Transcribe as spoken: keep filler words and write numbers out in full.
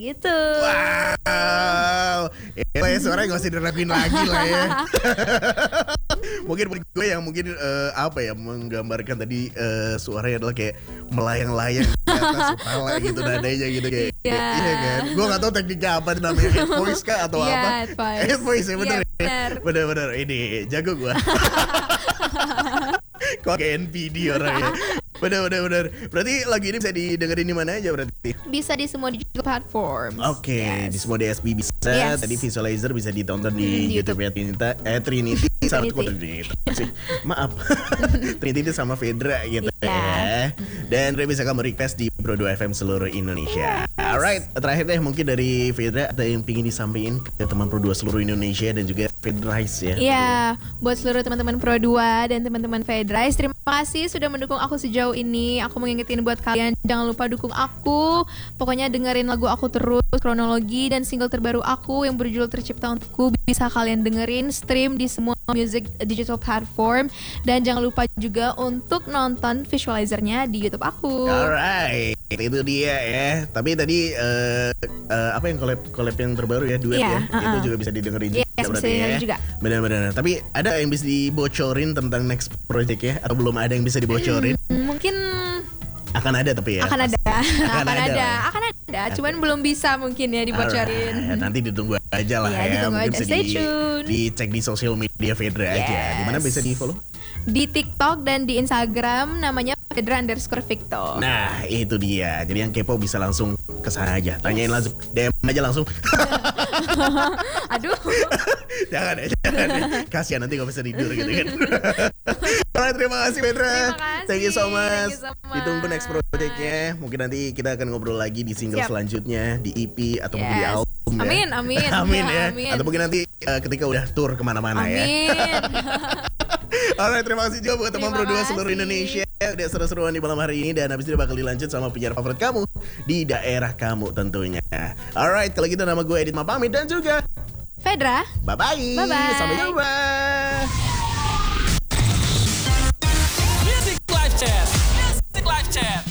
gitu. Wow, ya suaranya gak usah dirapin lagi lah ya. Mungkin buat gue yang mungkin uh, apa ya menggambarkan tadi uh, suaranya adalah kayak melayang-layang di atas kepala gitu nadanya gitu kayak yeah. Iya kan. Gue gak tahu tekniknya apa namanya, head voice kah atau yeah, apa? Head voice. Head voice ya bener. Yeah, bener. Bener-bener ini jago gue. Kok kayak N P D orangnya. Bener-bener bener. Berarti lagu ini bisa didengerin di mana aja berarti? Bisa di semua digital platform. Oke, okay, yes. Di semua D S P bisa. Yes. Tadi visualizer bisa ditonton di, di YouTube, YouTube ya Trinita, eh Trinity sama Trinity. Maaf. Trinity sama Fedra gitu yeah. ya. Dan bisa kamu request di Pro dua F M seluruh Indonesia. Alright, terakhir deh mungkin dari Fedra ada yang pingin disampaikan ke teman Pro dua seluruh Indonesia dan juga Fedrice ya. Iya, yeah, buat seluruh teman-teman Pro dua dan teman-teman Fedrice, terima kasih sudah mendukung aku sejauh ini. Aku mau ngingetin buat kalian, jangan lupa dukung aku. Pokoknya dengerin lagu aku terus, kronologi dan single terbaru aku yang berjudul Tercipta Untukku bisa kalian dengerin, stream di semua music digital platform. Dan jangan lupa juga untuk nonton visualizernya di YouTube aku. Alright, itu dia ya. Tapi tadi uh, uh, apa yang collab collab yang terbaru ya, duet yeah, ya, uh-uh. itu juga bisa didengerin yeah, juga berarti ya. Juga. Benar-benar. Tapi ada yang bisa dibocorin tentang next project ya, atau belum ada yang bisa dibocorin? Hmm, mungkin akan ada tapi ya. Akan ada, akan, akan ada, ada, akan ada. Cuman belum bisa mungkin ya dibocorin. Alright, nanti ditunggu aja lah ya. ya. Mungkin bisa Stay di, tune. dicek di sosial media Fedra yes. aja. Di mana bisa di follow? Di TikTok dan di Instagram namanya Fedra underscore Victor. Nah itu dia. Jadi yang kepo bisa langsung kesana aja. Tanyain yes. langsung, D M aja langsung. Aduh. Jangan ya, jangan ya. Kasian nanti gak bisa tidur gitu kan. Alright, terima kasih Fedra. Terima kasih. Thank you so much. So much. Ditunggu next project-nya. Mungkin nanti kita akan ngobrol lagi di single Siap. selanjutnya, di E P atau yes. mungkin di album ya. Amin, amin. Amin ya. Amin. Atau mungkin nanti uh, ketika udah tour kemana-mana ya. Amin. Alright, terima kasih juga buat teman Pro dua seluruh Indonesia. Udah seru-seruan di malam hari ini. Dan habis ini bakal dilanjut sama penyiar favorit kamu di daerah kamu tentunya. Alright, kalau gitu nama gue Edit Ma pamit dan juga Fedra. Bye-bye. Bye-bye. Sampai jumpa. Music Live Chat. Music Live Chat.